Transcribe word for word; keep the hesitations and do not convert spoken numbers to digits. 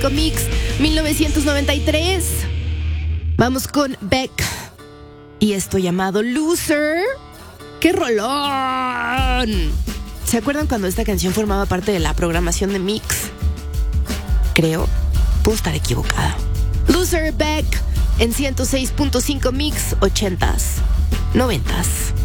Mix mil novecientos noventa y tres. Vamos con Beck y esto llamado Loser. ¡Qué rolón! ¿Se acuerdan cuando esta canción formaba parte de la programación de Mix? Creo, puedo estar equivocada. Loser, Beck en ciento seis punto cinco Mix, ochentas, noventas.